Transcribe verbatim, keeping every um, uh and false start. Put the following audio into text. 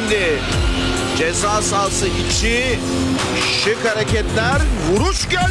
şimdi. Ceza sahası içi şık hareketler, vuruş geldi.